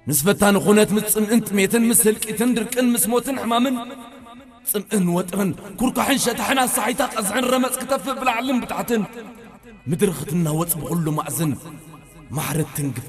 نسفتان خونات متصم انت ميتن مسلك تندركن مسموتن حمامن صمئن وطرن كوركا حنشة حنا صحيتا قزعن رمز كتف بالعلم بتاعتن مدرختنا وص بقول له مأذن محرت تنقف